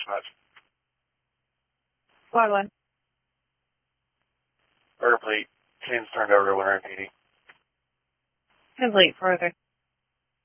Dispatch. Squad 1. Airplane, 10's turned over to Winter PD. Complete. Further.